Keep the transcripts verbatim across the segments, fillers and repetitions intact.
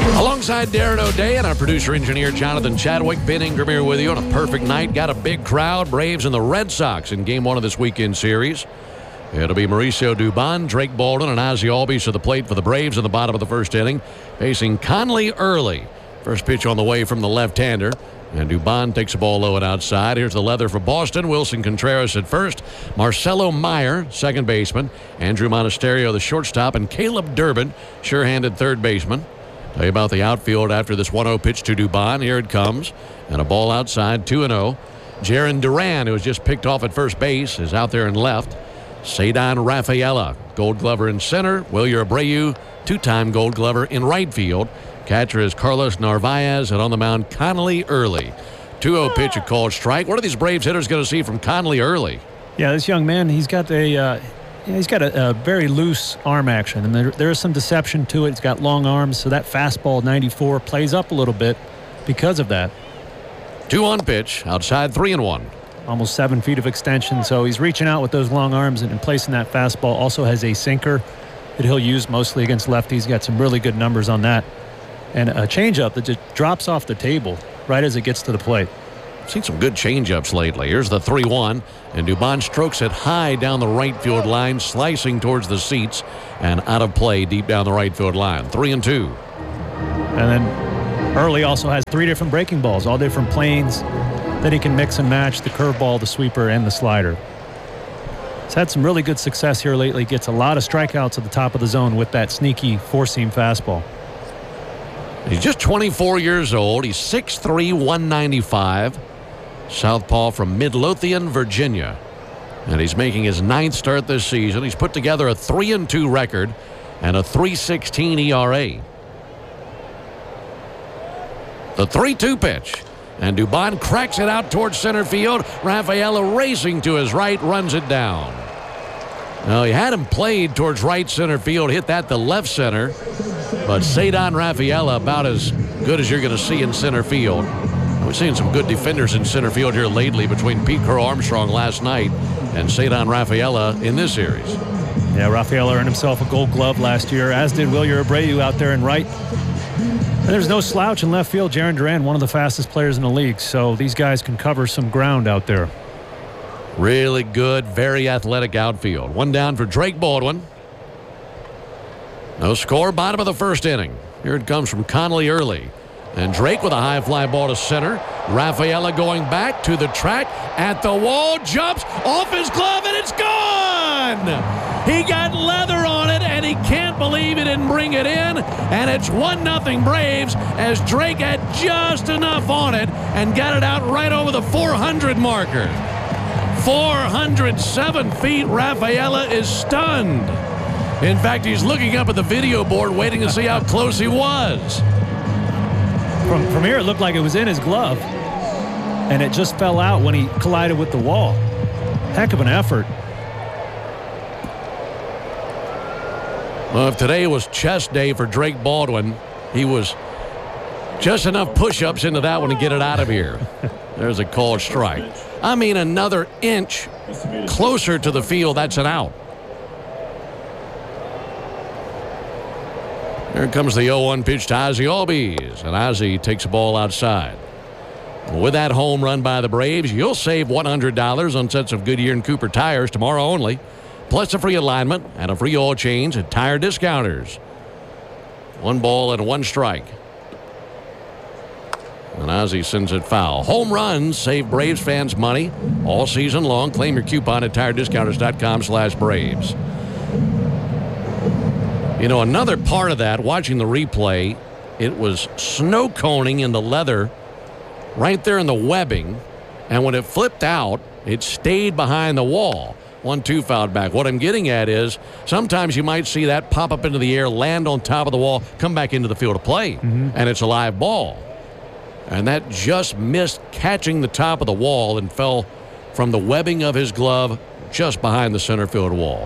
Alongside Darren O'Day and our producer-engineer Jonathan Chadwick, Ben Ingram here with you on a perfect night. Got a big crowd, Braves and the Red Sox in game one of this weekend series. It'll be Mauricio Dubon, Drake Baldwin, and Ozzie Albies to the plate for the Braves in the bottom of the first inning, facing Conley Early. First pitch on the way from the left-hander. And Dubon takes the ball low and outside. Here's the leather for Boston. Wilson Contreras at first. Marcelo Meyer, second baseman. Andrew Monasterio, the shortstop. And Caleb Durbin, sure-handed third baseman. Tell you about the outfield after this one oh pitch to Dubon. Here it comes. And a ball outside, two and oh. Jarren Duran, who was just picked off at first base, is out there in left. Ceddanne Rafaela, Gold Glover in center. Wilyer Abreu, two-time Gold Glover in right field. Catcher is Carlos Narvaez, and on the mound, Conley Early. two oh pitch, a called strike. What are these Braves hitters going to see from Conley Early? Yeah, this young man, he's got a uh, he's got a, a very loose arm action, and there, there is some deception to it. He's got long arms, so that fastball ninety-four plays up a little bit because of that. Two on pitch, outside three and one. Almost seven feet of extension, so he's reaching out with those long arms and, and placing that fastball. Also has a sinker that he'll use mostly against lefties. Got some really good numbers on that. And a changeup that just drops off the table right as it gets to the plate. Seen some good changeups lately. Here's the three one, and Dubon strokes it high down the right field line, slicing towards the seats and out of play deep down the right field line. Three and two. And then Early also has three different breaking balls, all different planes that he can mix and match: the curveball, the sweeper, and the slider. He's had some really good success here lately. Gets a lot of strikeouts at the top of the zone with that sneaky four-seam fastball. He's just twenty-four years old. He's six three, one ninety-five. Southpaw from Midlothian, Virginia. And he's making his ninth start this season. He's put together a three and two record and a three sixteen E R A. The three two pitch. And Dubon cracks it out towards center field. Rafaela racing to his right, runs it down. Now, he had him played towards right center field, hit that to left center. But Ceddanne Rafaela about as good as you're going to see in center field. We've seen some good defenders in center field here lately between Pete Crow-Armstrong last night and Ceddanne Rafaela in this series. Yeah, Rafaela earned himself a Gold Glove last year, as did Wilyer Abreu out there in right. And there's no slouch in left field. Jarren Duran, one of the fastest players in the league, so these guys can cover some ground out there. Really good, very athletic outfield. One down for Drake Baldwin. No score, bottom of the first inning. Here it comes from Conley Early. And Drake with a high fly ball to center. Rafaela going back to the track, at the wall, jumps off his glove, and it's gone! He got leather on it, and he can't believe he didn't bring it in. And it's one nothing Braves, as Drake had just enough on it and got it out right over the four hundred marker. four hundred seven feet. Rafaela is stunned. In fact, he's looking up at the video board waiting to see how close he was. From, from here, it looked like it was in his glove, and it just fell out when he collided with the wall. Heck of an effort. Well, if today was chest day for Drake Baldwin, he was just enough push-ups into that one to get it out of here. There's a called strike. I mean, another inch closer to the field, that's an out. Here comes the oh one pitch to Ozzie Albies, and Ozzie takes the ball outside. With that home run by the Braves, you'll save one hundred dollars on sets of Goodyear and Cooper tires tomorrow only, plus a free alignment and a free oil change at Tire Discounters. One ball and one strike. And Ozzie sends it foul. Home runs save Braves fans money all season long. Claim your coupon at tire discounters dot com slash Braves. You know, another part of that, watching the replay, it was snow coning in the leather right there in the webbing. And when it flipped out, it stayed behind the wall. one two fouled back. What I'm getting at is sometimes you might see that pop up into the air, land on top of the wall, come back into the field of play, mm-hmm. and it's a live ball. And that just missed catching the top of the wall and fell from the webbing of his glove just behind the center field wall.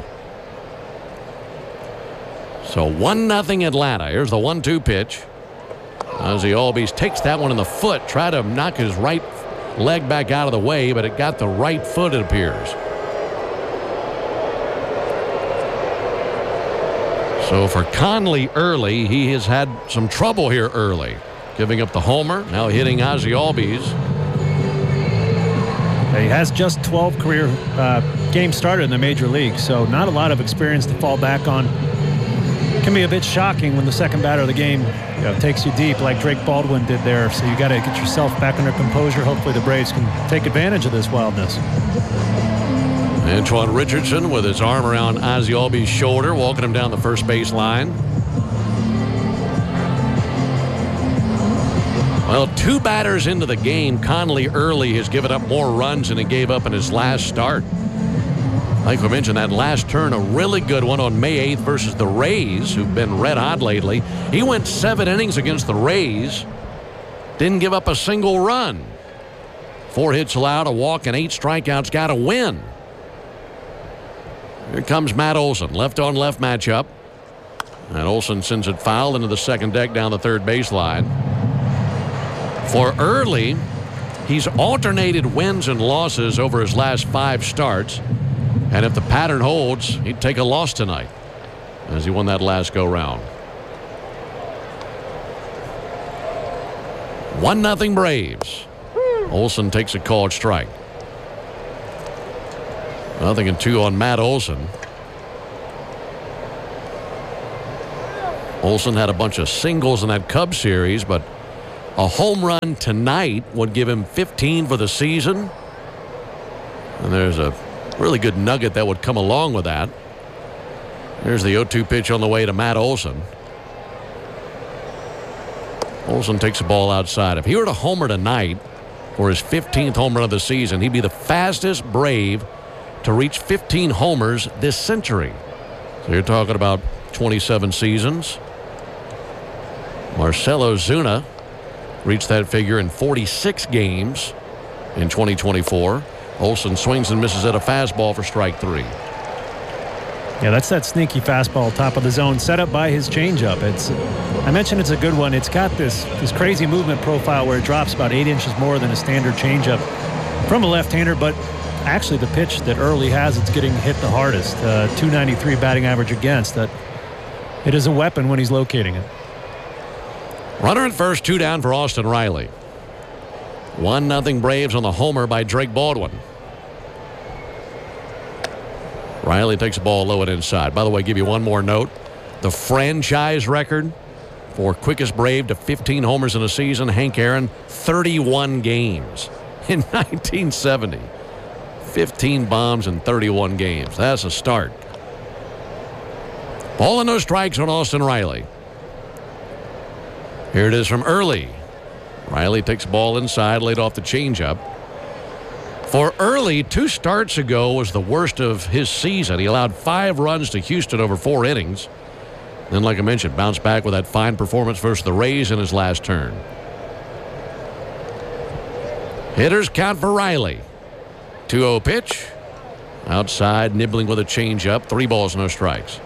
So one nothing Atlanta. Here's the one two pitch. Ozzie Albies takes that one in the foot, tried to knock his right leg back out of the way, but it got the right foot, it appears. So for Conley early, he has had some trouble here early. Giving up the homer, now hitting Ozzie Albies. He has just twelve career uh, games started in the major league, so not a lot of experience to fall back on. Can be a bit shocking when the second batter of the game you know, takes you deep like Drake Baldwin did there. So you got to get yourself back under composure. Hopefully the Braves can take advantage of this wildness. Antoine Richardson with his arm around Ozzie Albies' shoulder, walking him down the first base line. Well, two batters into the game, Conley early has given up more runs than he gave up in his last start. Like we mentioned, that last turn, a really good one on May eighth versus the Rays, who've been red hot lately. He went seven innings against the Rays, didn't give up a single run. Four hits allowed, a walk, and eight strikeouts, got a win. Here comes Matt Olson, left on left matchup. And Olson sends it foul into the second deck down the third baseline. For early, he's alternated wins and losses over his last five starts. And if the pattern holds, he'd take a loss tonight as he won that last go-round. one nothing Braves. Olson takes a called strike. Nothing and two on Matt Olson. Olson had a bunch of singles in that Cubs series, but a home run tonight would give him fifteen for the season. And there's a really good nugget that would come along with that. Here's the oh two pitch on the way to Matt Olson. Olson takes the ball outside. If he were to homer tonight for his fifteenth home run of the season, he'd be the fastest Brave to reach fifteen homers this century. So you're talking about twenty-seven seasons. Marcell Ozuna reached that figure in forty-six games in twenty twenty-four. Olson swings and misses at a fastball for strike three. Yeah, that's that sneaky fastball top of the zone set up by his changeup. It's, I mentioned it's a good one. It's got this, this crazy movement profile where it drops about eight inches more than a standard changeup from a left-hander, but actually the pitch that Early has, it's getting hit the hardest. Uh, two ninety-three batting average against. That it is a weapon when he's locating it. Runner at first, two down for Austin Riley. one nothing Braves on the homer by Drake Baldwin. Riley takes the ball low and inside. By the way, give you one more note. The franchise record for quickest Brave to fifteen homers in a season, Hank Aaron, thirty-one games in nineteen seventy. fifteen bombs in thirty-one games. That's a start. Ball and no strikes on Austin Riley. Here it is from Early. Riley takes the ball inside, laid off the changeup. For Early, two starts ago was the worst of his season. He allowed five runs to Houston over four innings. Then, like I mentioned, bounced back with that fine performance versus the Rays in his last turn. Hitters count for Riley. two oh pitch. Outside, nibbling with a changeup. Three balls, no strikes.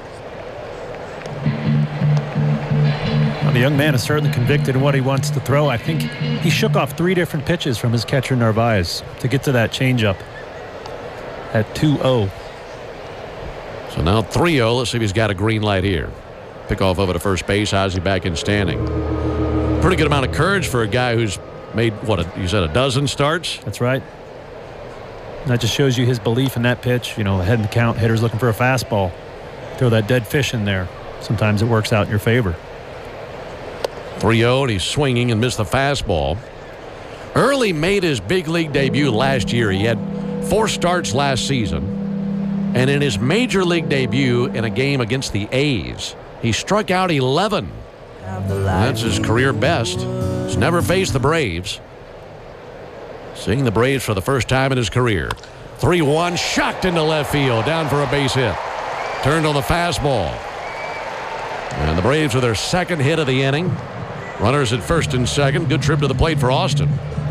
Well, the young man is certainly convicted in what he wants to throw. I think he shook off three different pitches from his catcher Narvaez to get to that changeup at two oh. So now three oh. Let's see if he's got a green light here. Pick off over to first base. Ozzie back in standing. Pretty good amount of courage for a guy who's made, what, you said a dozen starts? That's right. That just shows you his belief in that pitch. You know, ahead in the count, hitters looking for a fastball. Throw that dead fish in there. Sometimes it works out in your favor. three oh, and he's swinging and missed the fastball. Early made his big league debut last year. He had four starts last season. And in his major league debut in a game against the A's, he struck out eleven. That's his career best. He's never faced the Braves. Seeing the Braves for the first time in his career. three one, shocked into left field, down for a base hit. Turned on the fastball. And the Braves with their second hit of the inning. Runners at first and second. Good trip to the plate for Austin.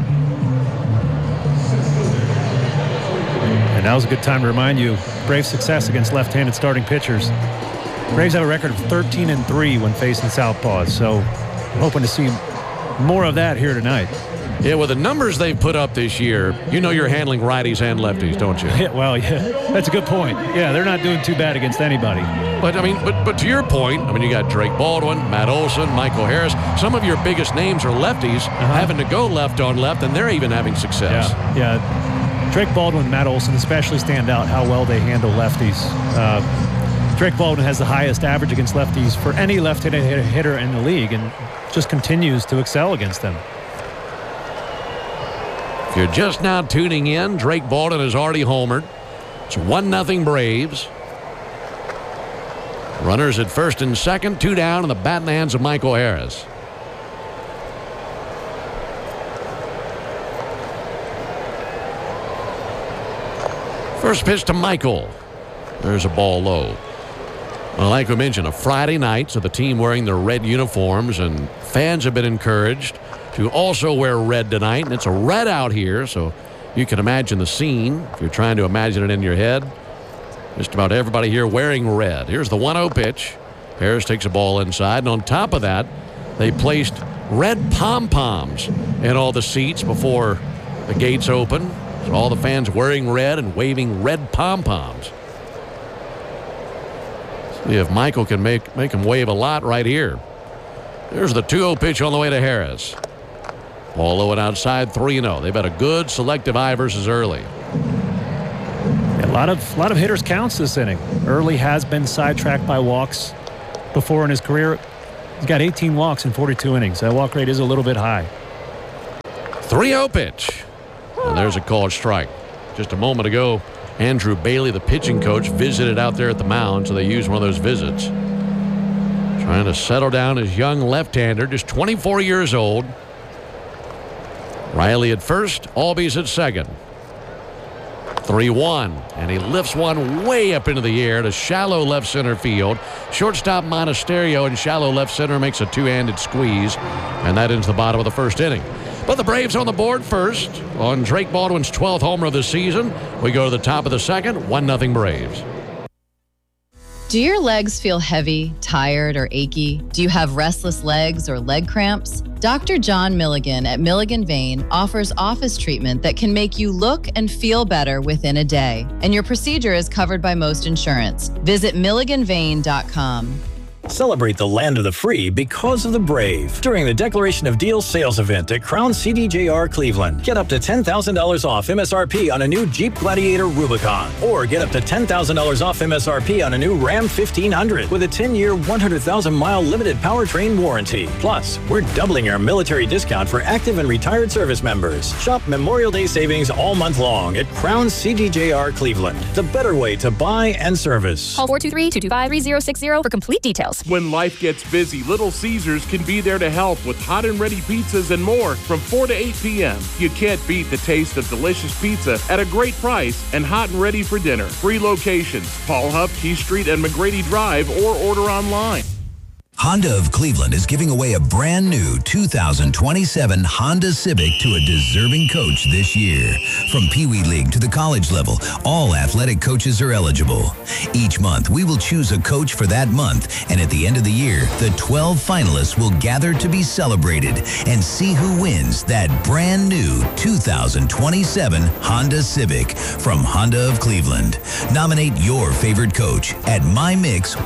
And now's a good time to remind you, Braves' success against left-handed starting pitchers. Braves have a record of thirteen and three when facing southpaws, so I'm hoping to see more of that here tonight. Yeah, with the numbers they've put up this year, you know you're handling righties and lefties, don't you? Yeah, well, yeah, that's a good point. Yeah, they're not doing too bad against anybody. But, I mean, but but to your point, I mean, you got Drake Baldwin, Matt Olson, Michael Harris. Some of your biggest names are lefties uh-huh. having to go left on left, and they're even having success. Yeah, yeah. Drake Baldwin, Matt Olson especially stand out how well they handle lefties. Uh, Drake Baldwin has the highest average against lefties for any left-handed hitter in the league and just continues to excel against them. If you're just now tuning in, Drake Baldwin has already homered. It's one nothing Braves. Runners at first and second, two down, and the bat in the hands of Michael Harris. First pitch to Michael. There's a ball low. Well, like we mentioned, a Friday night, so the team wearing their red uniforms, and fans have been encouraged to also wear red tonight. And it's a red out here, so you can imagine the scene if you're trying to imagine it in your head. Just about everybody here wearing red. Here's the one oh pitch. Harris takes a ball inside, and on top of that, they placed red pom-poms in all the seats before the gates open. So all the fans wearing red and waving red pom-poms. See if Michael can make, make him wave a lot right here. There's the two oh pitch on the way to Harris. Ball low and outside, three and oh. They've had a good selective eye versus early. A lot of a lot of hitters counts this inning. Early has been sidetracked by walks before in his career. He's got eighteen walks in forty-two innings. That walk rate is a little bit high. three oh pitch. And there's a called strike. Just a moment ago, Andrew Bailey, the pitching coach, visited out there at the mound, so they used one of those visits. Trying to settle down his young left-hander, just twenty-four years old. Riley at first, Albies at second. three one, and he lifts one way up into the air to shallow left center field. Shortstop Monasterio in shallow left center makes a two-handed squeeze, and that ends the bottom of the first inning. But the Braves on the board first on Drake Baldwin's twelfth homer of the season. We go to the top of the second, one nothing Braves. Do your legs feel heavy, tired, or achy? Do you have restless legs or leg cramps? Doctor John Milligan at Milligan Vein offers office treatment that can make you look and feel better within a day. And your procedure is covered by most insurance. Visit milligan vein dot com. Celebrate the land of the free because of the brave during the Declaration of Deals sales event at Crown C D J R Cleveland. Get up to ten thousand dollars off M S R P on a new Jeep Gladiator Rubicon, or get up to ten thousand dollars off M S R P on a new Ram fifteen hundred with a ten-year, one hundred thousand mile limited powertrain warranty. Plus, we're doubling our military discount for active and retired service members. Shop Memorial Day savings all month long at Crown C D J R Cleveland. The better way to buy and service. Call four two three, two two five, three zero six zero for complete details. When life gets busy, Little Caesars can be there to help with hot and ready pizzas and more from four to eight p.m. You can't beat the taste of delicious pizza at a great price and hot and ready for dinner. Free locations, Paul Huff, Key Street, and McGrady Drive, or order online. Honda of Cleveland is giving away a brand new two thousand twenty-seven Honda Civic to a deserving coach this year. From Pee Wee League to the college level, all athletic coaches are eligible. Each month, we will choose a coach for that month, and at the end of the year, the twelve finalists will gather to be celebrated and see who wins that brand new two thousand twenty-seven Honda Civic from Honda of Cleveland. Nominate your favorite coach at my mix